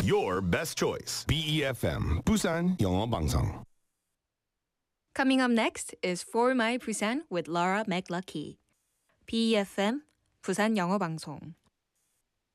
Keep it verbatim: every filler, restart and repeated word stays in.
your best choice. B E F M, Busan 영어 방송. Coming up next is For My Busan with Laura McLucky. B E F M, 부산 영어 방송.